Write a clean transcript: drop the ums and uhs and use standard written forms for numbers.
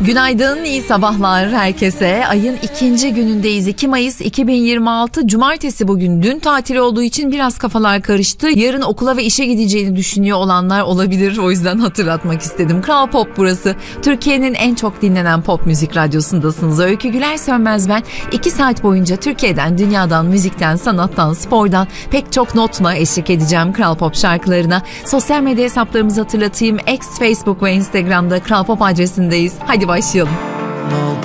Günaydın, iyi sabahlar herkese. Ayın ikinci günündeyiz. 2 Mayıs 2026 Cumartesi bugün. Dün tatil olduğu için biraz kafalar karıştı. Yarın okula ve işe gideceğini düşünüyor olanlar olabilir. O yüzden hatırlatmak istedim. Kral Pop burası. Türkiye'nin en çok dinlenen pop müzik radyosundasınız. Öykü Güler Sönmez ben. 2 saat boyunca Türkiye'den, dünyadan, müzikten, sanattan, spordan pek çok notla eşlik edeceğim Kral Pop şarkılarına. Sosyal medya hesaplarımızı hatırlatayım. X, Facebook ve Instagram'da Kral Pop adresindeyiz. Hadi başlayalım.